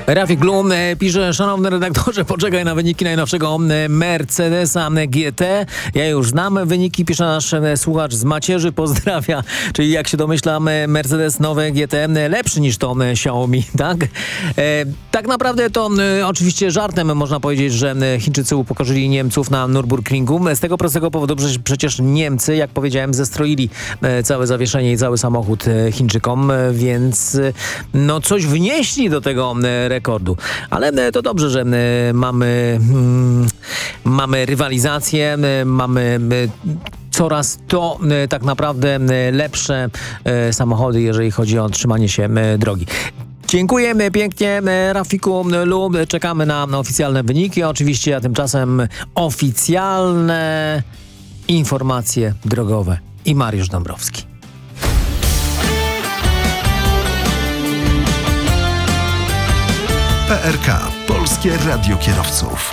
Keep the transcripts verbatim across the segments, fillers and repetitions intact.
Rafik Blum e, pisze: szanowny redaktorze, poczekaj na wyniki najnowszego e, Mercedesa G T. Ja już znam wyniki, pisze nasz e, słuchacz z Macierzy, pozdrawia. Czyli jak się domyślam, e, Mercedes nowe G T e, lepszy niż to e, Xiaomi, tak? E, tak naprawdę to e, oczywiście żartem można powiedzieć, że e, Chińczycy upokorzyli Niemców na Nürburgringu. Z tego prostego powodu, że przecież Niemcy, jak powiedziałem, zestroili e, całe zawieszenie i cały samochód e, Chińczykom, e, więc e, no coś wnieśli do tego e, rekordu. Ale e, to dobrze, że e, mamy, mm, mamy rywalizację, e, mamy e, coraz to e, tak naprawdę e, lepsze e, samochody, jeżeli chodzi o trzymanie się e, drogi. Dziękujemy pięknie Rafiku Lu. Czekamy na, na oficjalne wyniki. Oczywiście, a tymczasem oficjalne informacje drogowe i Mariusz Dąbrowski. P R K. Polskie Radio Kierowców.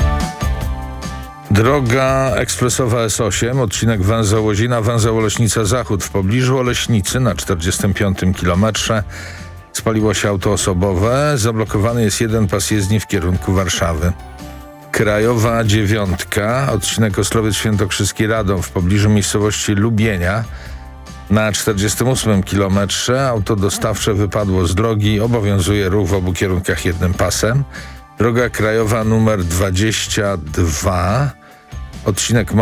Droga ekspresowa S osiem, odcinek węzeł Łozina, węzeł Oleśnica Zachód. W pobliżu Oleśnicy na czterdziestym piątym kilometrze spaliło się auto osobowe. Zablokowany jest jeden pas jezdni w kierunku Warszawy. Krajowa dziewiątka, odcinek Ostrowiec Świętokrzyski Radom w pobliżu miejscowości Lubienia. Na czterdziestym ósmym kilometrze auto dostawcze wypadło z drogi. Obowiązuje ruch w obu kierunkach jednym pasem. Droga krajowa numer dwadzieścia dwa, odcinek